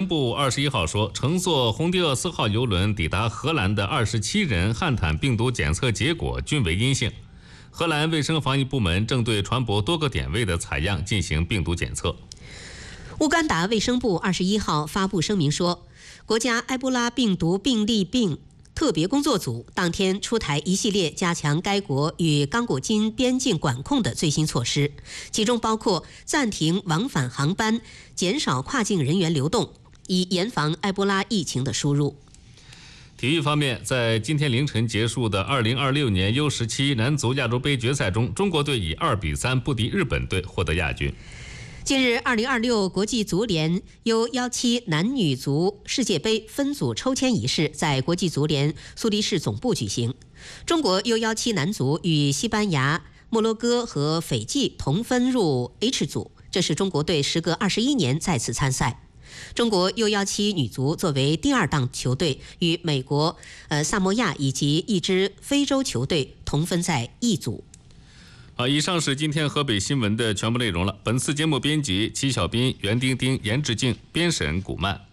部21号说，乘坐红迪厄斯号邮轮抵达荷兰的27人汉坦病毒检测结果均为阴性。荷兰卫生防疫部门正对船舶多个点位的采样进行病毒检测。 乌干达卫生部21号发布声明说，国家埃博拉病毒病例特别工作组当天出台一系列加强该国与刚果金边境管控的最新措施，其中包括暂停往返航班，减少跨境人员流动，以严防埃博拉疫情的输入。 体育方面，在今天凌晨结束的2026年 U17 男足亚洲杯决赛中，中国队以2-3不敌日本队，获得亚军。 近日，2026国际足联 U17 男女足世界杯分组抽签仪式在国际足联苏黎世总部举行。中国 U17 男足与西班牙、摩洛哥和斐济同分入 H 组，这是中国队时隔21年再次参赛。中国 U17 女足作为第二档球队，与美国、萨摩亚以及一支非洲球队同分在 E 组。 好，以上是今天河北新闻的全部内容了。本次节目编辑齐小斌、袁丁丁、严志静，编审古曼。